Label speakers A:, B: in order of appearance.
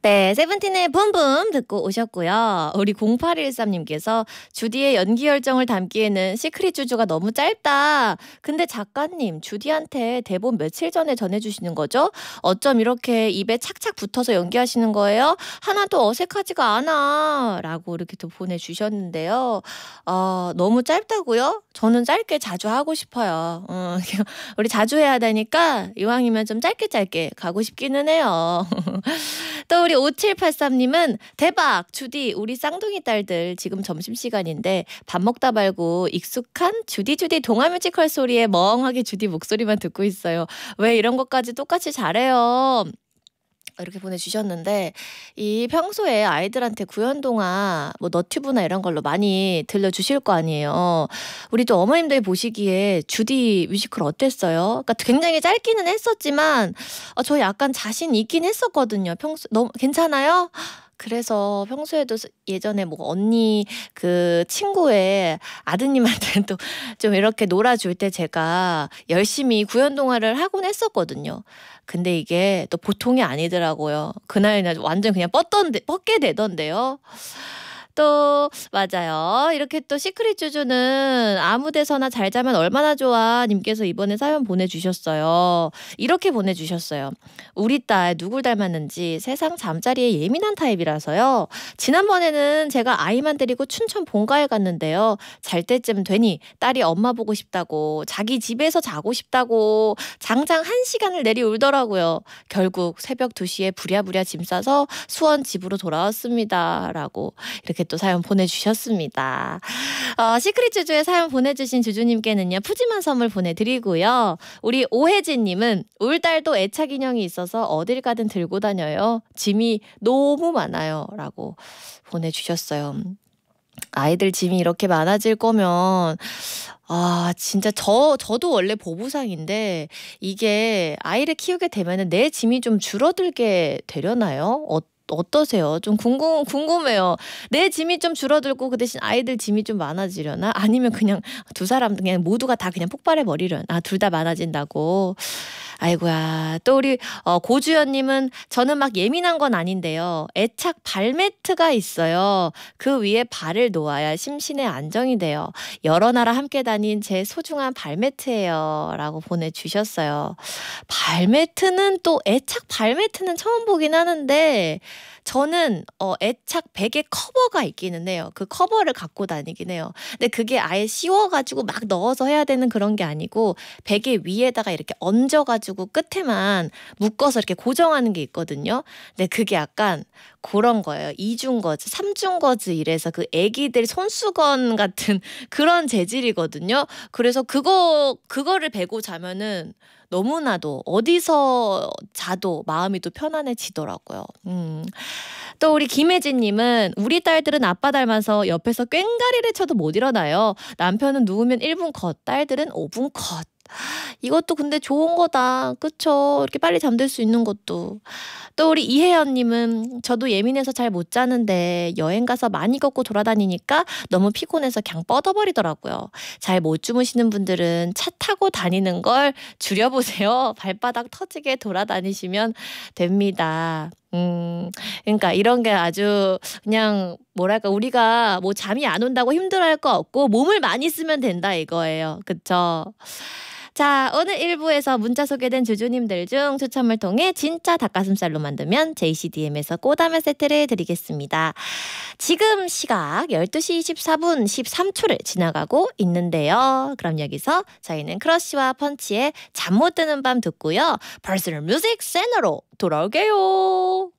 A: 네, 세븐틴의 붐붐 듣고 오셨고요. 우리 0813님께서 주디의 연기 열정을 담기에는 시크릿 주주가 너무 짧다. 근데 작가님, 주디한테 대본 며칠 전에 전해주시는 거죠? 어쩜 이렇게 입에 착착 붙어서 연기하시는 거예요? 하나도 어색하지가 않아. 라고 이렇게 또 보내주셨는데요. 너무 짧다고요? 저는 짧게 자주 하고 싶어요. 우리 자주 해야 되니까 이왕이면 좀 짧게 가고 싶기는 해요. 또 우리 5783님은 대박! 주디 우리 쌍둥이 딸들 지금 점심시간인데 밥 먹다 말고 익숙한 주디 동화 뮤지컬 소리에 멍하게 주디 목소리만 듣고 있어요. 왜 이런 것까지 똑같이 잘해요? 이렇게 보내주셨는데 이 평소에 아이들한테 구연동화 뭐 너튜브나 이런 걸로 많이 들려주실 거 아니에요. 우리 또 어머님들이 보시기에 주디 뮤지컬 어땠어요? 그러니까 굉장히 짧기는 했었지만 저 약간 자신 있긴 했었거든요. 너무 괜찮아요? 그래서 평소에도 예전에 뭐 언니 그 친구의 아드님한테 또 좀 이렇게 놀아줄 때 제가 열심히 구연동화를 하곤 했었거든요. 근데 이게 또 보통이 아니더라고요. 그날 완전 그냥 뻗게 되던데요. 또 맞아요. 이렇게 또 시크릿 주주는 아무 데서나 잘 자면 얼마나 좋아 님께서 이번에 사연 보내주셨어요. 이렇게 보내주셨어요. 우리 딸 누굴 닮았는지 세상 잠자리에 예민한 타입이라서요. 지난번에는 제가 아이만 데리고 춘천 본가에 갔는데요. 잘 때쯤 되니 딸이 엄마 보고 싶다고 자기 집에서 자고 싶다고 장장 1시간을 내리 울더라고요. 결국 새벽 2시에 부랴부랴 짐 싸서 수원 집으로 돌아왔습니다. 라고 이렇게 또 사연 보내주셨습니다. 시크릿 주주에 사연 보내주신 주주님께는요. 푸짐한 선물 보내드리고요. 우리 오혜진님은 울 딸도 애착 인형이 있어서 어딜 가든 들고 다녀요. 짐이 너무 많아요. 라고 보내주셨어요. 아이들 짐이 이렇게 많아질 거면 진짜 저도 원래 보부상인데 이게 아이를 키우게 되면은 내 짐이 좀 줄어들게 되려나요? 어떠세요? 좀 궁금해요. 내 짐이 좀 줄어들고 그 대신 아이들 짐이 좀 많아지려나? 아니면 그냥 두 사람 그냥 모두가 다 그냥 폭발해 버리려나? 둘 다 많아진다고. 아이고야. 또 우리 고주연님은 저는 막 예민한 건 아닌데요. 애착 발매트가 있어요. 그 위에 발을 놓아야 심신의 안정이 돼요. 여러 나라 함께 다닌 제 소중한 발매트예요. 라고 보내주셨어요. 발매트는 또 애착 발매트는 처음 보긴 하는데 저는 애착 베개 커버가 있기는 해요. 그 커버를 갖고 다니긴 해요. 근데 그게 아예 씌워가지고 막 넣어서 해야 되는 그런 게 아니고 베개 위에다가 이렇게 얹어가지고 끝에만 묶어서 이렇게 고정하는 게 있거든요. 근데 그게 약간 그런 거예요. 이중거즈, 삼중거즈 이래서 그 애기들 손수건 같은 그런 재질이거든요. 그래서 그거를 베고 자면은 너무나도 어디서 자도 마음이 또 편안해지더라고요. 또 우리 김혜진님은 우리 딸들은 아빠 닮아서 옆에서 꽹가리를 쳐도 못 일어나요. 남편은 누우면 1분 컷, 딸들은 5분 컷. 이것도 근데 좋은 거다. 그쵸? 이렇게 빨리 잠들 수 있는 것도. 또 우리 이혜연님은 저도 예민해서 잘 못 자는데 여행 가서 많이 걷고 돌아다니니까 너무 피곤해서 그냥 뻗어버리더라고요. 잘 못 주무시는 분들은 차 타고 다니는 걸 줄여보세요. 발바닥 터지게 돌아다니시면 됩니다. 그러니까 이런 게 아주 그냥 뭐랄까 우리가 뭐 잠이 안 온다고 힘들어할 거 없고 몸을 많이 쓰면 된다 이거예요. 그쵸? 자, 오늘 1부에서 문자 소개된 주주님들 중 추첨을 통해 진짜 닭가슴살로 만들면 JCDM에서 꼬다면 세트를 드리겠습니다. 지금 시각 12시 24분 13초를 지나가고 있는데요. 그럼 여기서 저희는 크러쉬와 펀치의 잠 못 드는 밤 듣고요. 퍼스널 뮤직 센터로 돌아올게요.